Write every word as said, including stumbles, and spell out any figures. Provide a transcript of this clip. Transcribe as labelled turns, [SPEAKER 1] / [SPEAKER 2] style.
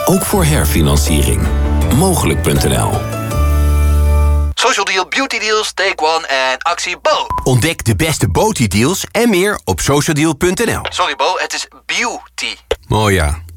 [SPEAKER 1] Ook voor herfinanciering. Mogelijk punt n l.
[SPEAKER 2] Social Deal, Beauty Deals, Take One en actie Bo.
[SPEAKER 3] Ontdek de beste beauty deals en meer op socialdeal punt n l.
[SPEAKER 2] Sorry Bo, het is beauty.
[SPEAKER 3] Oh ja.